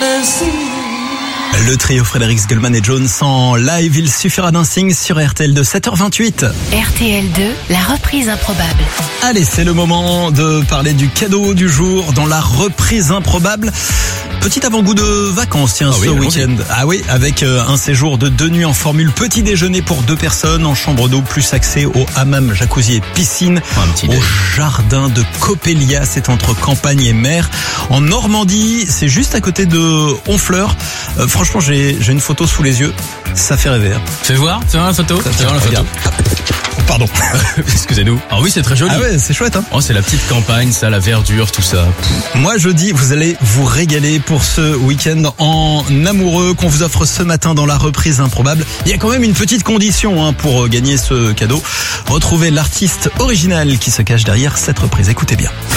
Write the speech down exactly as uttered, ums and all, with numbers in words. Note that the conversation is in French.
Le trio Frédéric Goldman et Jones en live, il suffira d'un signe sur R T L deux, sept heures vingt-huit. R T L deux, la reprise improbable. Allez, c'est le moment de parler du cadeau du jour dans la reprise improbable. Petit avant-goût de vacances, tiens, ah ce oui, week-end. Ah oui, avec euh, un séjour de deux nuits en formule petit déjeuner pour deux personnes, en chambre d'eau, plus accès au hammam, jacuzzi et piscine, un petit au jardin de Coppelia, c'est entre campagne et mer. En Normandie, c'est juste à côté de Honfleur. Euh, franchement, j'ai, j'ai une photo sous les yeux, ça fait rêver. Hein. Fais voir, fais voir la photo. Ça Fais voir la photo. Pardon. Excusez-nous. Ah oui, c'est très joli. Ah ouais, c'est chouette, hein. Oh, c'est la petite campagne, ça, la verdure, tout ça. Moi, je dis, vous allez vous régaler pour ce week-end en amoureux qu'on vous offre ce matin dans la reprise improbable. Il y a quand même une petite condition hein, pour gagner ce cadeau. Retrouvez l'artiste original qui se cache derrière cette reprise. Écoutez bien.